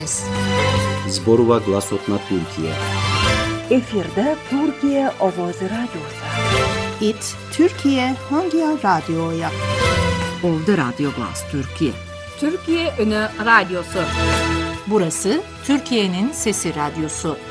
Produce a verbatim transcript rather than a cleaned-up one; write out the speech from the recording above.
Zborova Glasotna Türkiye. Efirde Türkiye Ovozi Radyosu. It Türkiye Hangi Radyo'ya? Ovda Radyo Glas Türkiye. Türkiye Önü Radyosu. Burası Türkiye'nin Sesi Radyosu.